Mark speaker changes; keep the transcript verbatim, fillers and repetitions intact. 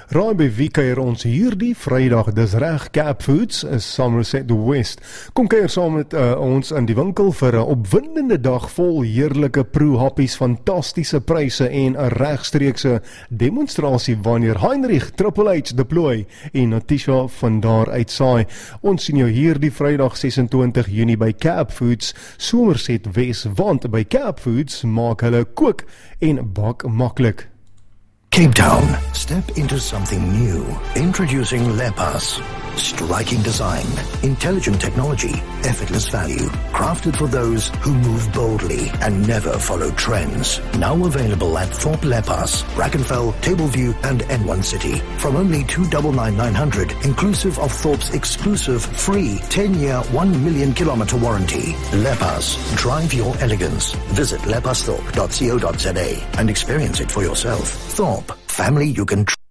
Speaker 1: Raai by wie kuier ons hierdie Vrydag? Dis reg, Cap Foods, Somerset West. Kom kuier saam met uh, ons in die winkel vir 'n opwindende dag vol heerlike proehappies, fantastiese pryse en 'n regstreekse demonstrasie wanneer Heinrich Triple H deploy en Natisha van daar uitsaai. Ons sien jou hierdie Vrydag ses en twintig Junie by Cap Foods, Somerset West, want by Cap Foods maak hulle kook en bak maklik.
Speaker 2: Cape Town, step into something new. Introducing Lepas. Striking design, intelligent technology, effortless value. Crafted for those who move boldly and never follow trends. Now available at Thorpe Lepas, Brackenfell, Tableview and N one City. From only two hundred ninety-nine thousand nine hundred, inclusive of Thorpe's exclusive free ten-year, one million kilometer warranty. Lepas, drive your elegance. Visit lepasthorpe dot co dot za and experience it for yourself. Thorpe, family you can trust.